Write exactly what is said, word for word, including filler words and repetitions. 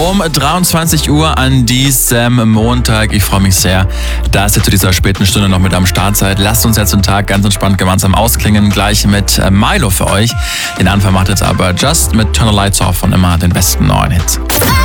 um dreiundzwanzig Uhr an diesem Montag. Ich freue mich sehr, dass ihr zu dieser späten Stunde noch mit am Start seid. Lasst uns jetzt den Tag ganz entspannt gemeinsam ausklingen. Gleich mit Milo für euch. Den Anfang macht jetzt aber Just mit Turn the Lights Off und immer den besten neuen Hits.